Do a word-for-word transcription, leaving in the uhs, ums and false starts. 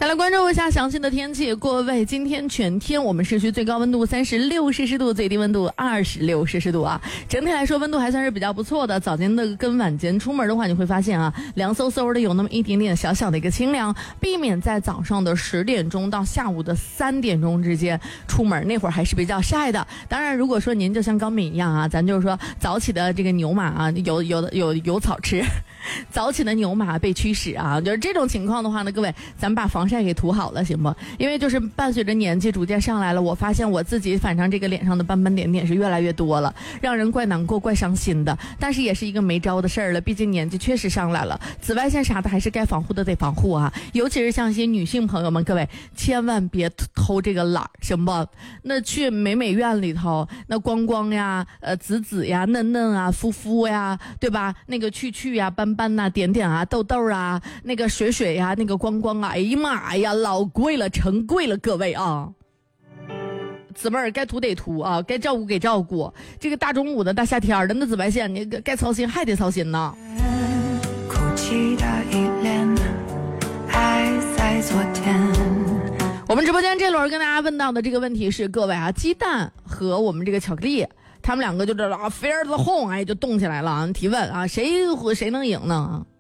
再来关注一下详细的天气，各位，今天全天我们市区最高温度三十六摄氏度，最低温度二十六摄氏度啊。整体来说温度还算是比较不错的，早间的跟晚间出门的话，你会发现啊，凉飕飕的，有那么一点点小小的一个清凉，避免在早上的十点钟到下午的三点钟之间出门，那会儿还是比较晒的。当然如果说您就像高敏一样啊，咱就是说早起的这个牛马啊，有有有有草吃，早起的牛马被驱使啊，就是这种情况的话呢，各位咱们把防晒给涂好了行不？因为就是伴随着年纪逐渐上来了，我发现我自己反正这个脸上的斑斑点点是越来越多了，让人怪难过怪伤心的，但是也是一个没招的事儿了，毕竟年纪确实上来了，紫外线啥的还是该防护的得防护啊，尤其是像一些女性朋友们，各位千万别偷这个懒行不？那去美美院里头那光光呀呃紫紫呀嫩嫩啊肤肤呀对吧，那个去去呀斑斑呐点点啊痘痘啊那个水水呀那个光光啊，哎呀妈呀老贵了成贵了各位啊，姊妹儿该涂得涂啊，该照顾给照顾，这个大中午的大夏天的那紫外线你该操心还得操心呢。哭泣的一脸爱在昨天。我们直播间这轮跟大家问到的这个问题是，各位啊，鸡蛋和我们这个巧克力他们两个就这啊 fair the home 哎就动起来了啊，提问啊谁谁能赢呢？